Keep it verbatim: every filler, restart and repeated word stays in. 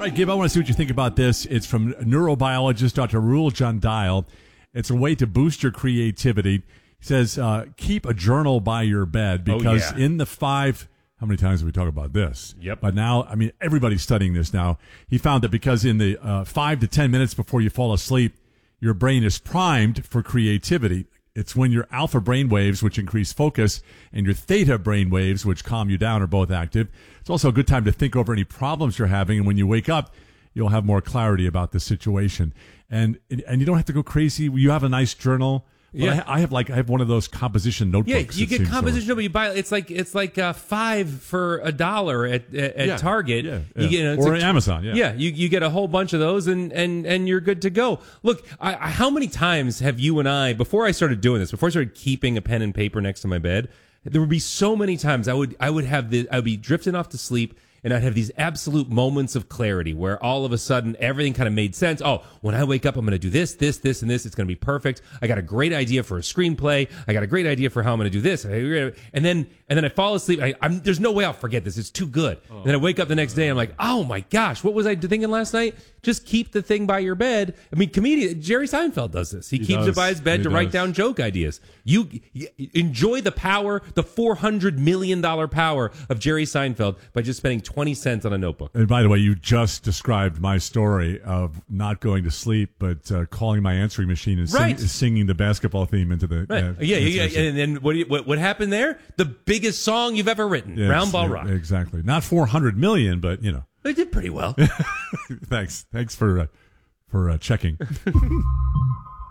right, Gib, I want to see what you think about this. It's from neurobiologist Doctor Rul Jandial. It's a way to boost your creativity. He says, uh, keep a journal by your bed because oh, yeah. in the five, how many times have we talked about this? Yep. But now, I mean, everybody's studying this now. He found that because in the uh, five to ten minutes before you fall asleep, your brain is primed for creativity. It's when your alpha brain waves, which increase focus, and your theta brain waves, which calm you down, are both active. It's also a good time to think over any problems you're having, and when you wake up, you'll have more clarity about the situation. And and you don't have to go crazy. You have a nice journal. But Yeah. I, I have like I have one of those composition Yeah, notebooks. you it get seems composition so. notebook. You buy it's like it's like uh, five for a dollar at at, at Yeah, Target. yeah, You yeah. get, you know, it's Or like- at Amazon, yeah. yeah. You you get a whole bunch of those, and and and you're good to go. Look, I, I, how many times have you and I, before I started doing this, before I started keeping a pen and paper next to my bed, there would be so many times I would I would have the I would be drifting off to sleep. And I'd have these absolute moments of clarity where all of a sudden everything kind of made sense. Oh, when I wake up, I'm going to do this, this, this, and this. It's going to be perfect. I got a great idea for a screenplay. I got a great idea for how I'm going to do this. And then, and then I fall asleep. I, I'm, there's no way I'll forget this. It's too good. Oh. And then I wake up the next day and I'm like, oh my gosh, what was I thinking last night? Just keep the thing by your bed. I mean, comedian Jerry Seinfeld does this. He, He keeps does. it by his bed He to does. write down joke ideas. You, you enjoy the power, the four hundred million dollars power of Jerry Seinfeld by just spending twenty cents on a notebook. And by the way, you just described my story of not going to sleep, but uh, calling my answering machine and sing, Right. singing the basketball theme into the Right. uh, yeah, yeah, answering yeah. And then what, do you, what what happened there? The biggest song you've ever written, Yes, Round Ball yeah, Rock. Exactly. Not four hundred million, but, you know. They did pretty well. Thanks. Thanks for uh, for uh, checking.